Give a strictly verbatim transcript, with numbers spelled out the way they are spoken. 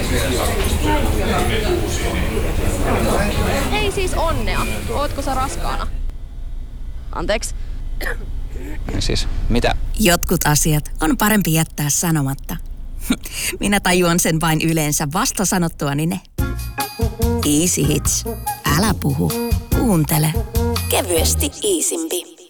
Ei siis onnea. Ootko sä raskaana? Anteeksi. Siis, mitä? Jotkut asiat on parempi jättää sanomatta. Minä tajuan sen vain yleensä vasta sanottuani ne. Easy Hits. Älä puhu. Kuuntele. Kevyesti Easympi.